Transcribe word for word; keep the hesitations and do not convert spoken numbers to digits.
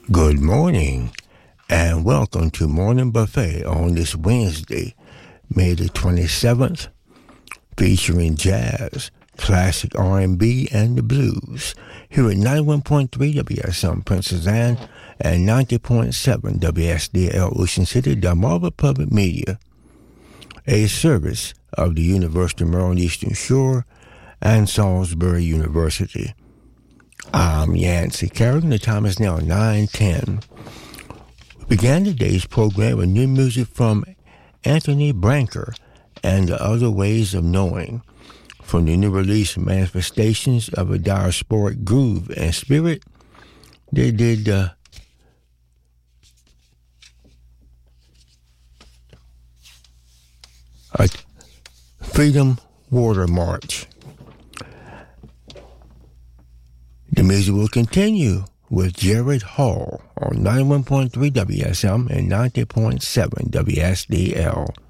Good morning, and welcome to Morning Buffet on this Wednesday, May the twenty-seventh, featuring jazz, classic R and B, and the blues, here at ninety-one point three W S M Princess Anne and ninety point seven W S D L Ocean City, Delmarva Public Media, a service of the University of Maryland Eastern Shore and Salisbury University. I'm Yancey Carrigan. The time is now nine ten. We began today's program with new music from Anthony Branker and the Other Ways of Knowing, from the new release Manifestations of a Diasporic Groove and Spirit. They did uh, a Freedom Water March. The music will continue with Jared Hall on ninety-one point three W S M and ninety point seven W S D L.